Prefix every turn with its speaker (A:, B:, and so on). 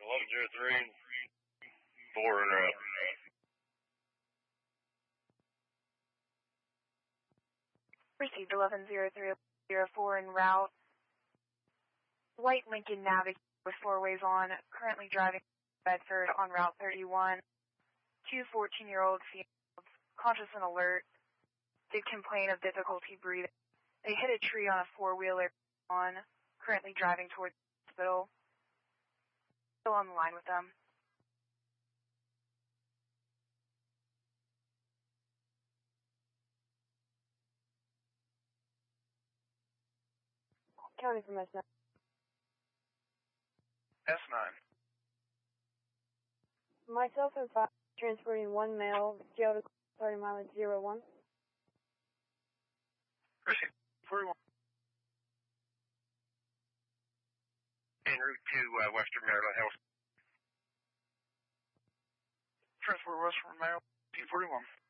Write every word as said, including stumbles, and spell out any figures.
A: eleven zero three, four en route.
B: Received eleven zero three zero four en route. White Lincoln Navigator with four ways on, currently driving Bedford on Route thirty-one. Two fourteen-year-old females, conscious and alert, did complain of difficulty breathing. They hit a tree on a four-wheeler on, currently driving towards the hospital. Still on the line with them. County from S nine.
A: S nine.
B: Myself and five transporting one male, Seattle thirty mileage zero one.
A: Received forty-one. En route to uh, Western Maryland Health. Transport Western Maryland, T forty-one.